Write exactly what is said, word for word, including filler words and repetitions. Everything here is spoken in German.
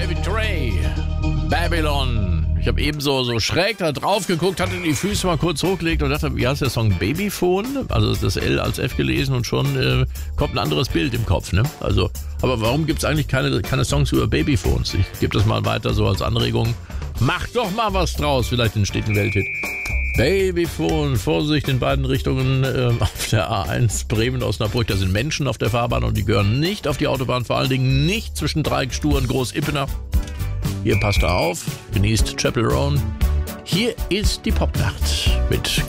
David Gray, Babylon. Ich habe eben so, so schräg da drauf geguckt, hatte die Füße mal kurz hochgelegt und dachte, wie heißt der Song? Babyphone? Also das L als F gelesen und schon äh, kommt ein anderes Bild im Kopf, ne? Also, aber warum gibt es eigentlich keine, keine Songs über Babyphones? Ich gebe das mal weiter so als Anregung. Macht doch mal was draus, vielleicht entsteht ein Welthit. Babyphone, Vorsicht in beiden Richtungen äh, auf der A eins Bremen-Osnabrück. Da sind Menschen auf der Fahrbahn und die gehören nicht auf die Autobahn, vor allen Dingen nicht zwischen Dreieckstuhl und Groß-Ippener. Hier passt da auf, genießt Chapel Roan. Hier ist die Popnacht mit